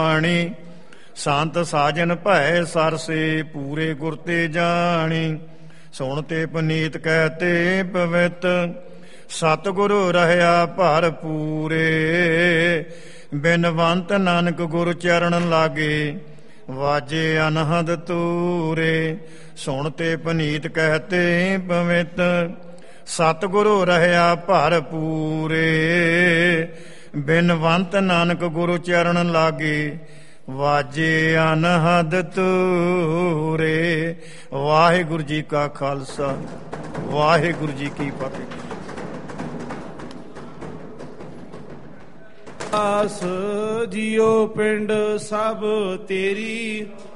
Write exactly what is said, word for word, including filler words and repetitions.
ਬਾਣੀ ਸੰਤ ਸਾਜਨ ਭੈ ਸਰਸੇ ਪੂਰੇ ਗੁਰ ਤੇ ਜਾਣੀ। ਸੁਣ ਤੇ ਪਨੀਤ ਕਹਤੇ ਪਵਿੱਤ ਸਤਿਗੁਰੂ ਰਹਿਆ ਭਰ ਪੂਰੇ। ਬਿਨਵੰਤ ਨਾਨਕ ਗੁਰ ਚਰਨ ਲਾਗੇ ਵਾਜੇ ਅਨਹਦ ਤੂਰੇ। ਸੁਣ ਤੇ ਪਨੀਤ ਕਹਤੇ ਪਵਿੱਤ ਸਤਿਗੁਰੂ ਰਹਿਆ ਭਰ ਪੂਰੇ। ਬਿਨਵੰਤ ਨਾਨਕ ਗੁਰੂ ਚਰਨ ਲਾਗੇ ਵਾਜੇ ਅਨਹਦ ਤੂਰੇ। ਵਾਹਿਗੁਰੂ ਜੀ ਕਾ ਖਾਲਸਾ ਵਾਹਿਗੁਰੂ ਜੀ ਕੀ ਫਤਿਹ। ਆਸ ਜਿਉ ਪਿੰਡ ਸਭ ਤੇਰੀ